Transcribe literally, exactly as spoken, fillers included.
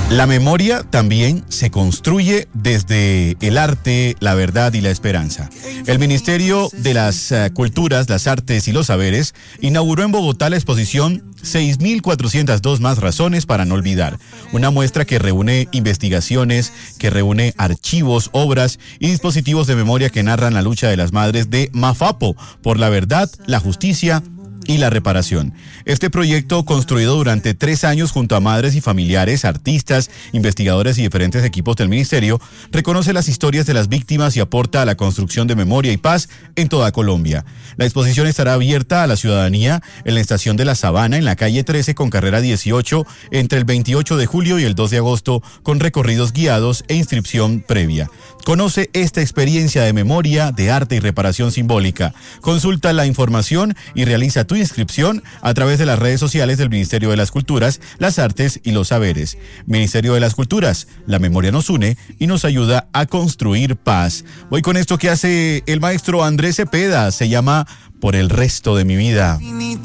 La memoria también se construye desde el arte, la verdad y la esperanza. El Ministerio de las uh, Culturas, las Artes y los Saberes inauguró en Bogotá la exposición seis mil cuatrocientas dos más razones para no olvidar, una muestra que reúne investigaciones, que reúne archivos, obras y dispositivos de memoria que narran la lucha de las madres de Mafapo por la verdad, la justicia y la reparación. Este proyecto, construido durante tres años junto a madres y familiares, artistas, investigadores y diferentes equipos del ministerio, reconoce las historias de las víctimas y aporta a la construcción de memoria y paz en toda Colombia. La exposición estará abierta a la ciudadanía en la estación de La Sabana, en la calle trece con carrera dieciocho, entre el veintiocho de julio y el dos de agosto, con recorridos guiados e inscripción previa. Conoce esta experiencia de memoria, de arte y reparación simbólica. Consulta la información y realiza tu inscripción a través de las redes sociales del Ministerio de las Culturas, las Artes y los Saberes. Ministerio de las Culturas, la memoria nos une y nos ayuda a construir paz. Voy con esto que hace el maestro Andrés Cepeda, se llama Por el resto de mi vida.